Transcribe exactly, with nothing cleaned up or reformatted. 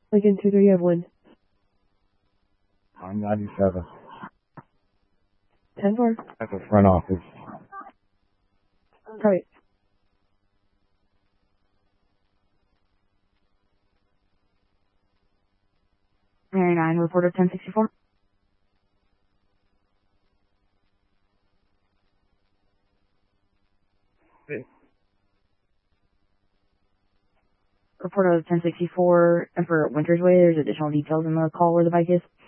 Lincoln two three, you have one. I'm ninety-seven. ten four. At the front office. Right. Mary nine, reporter ten sixty-four. Okay. Reporter ten sixty-four, Emperor Winters Way. There's additional details in the call where the bike is.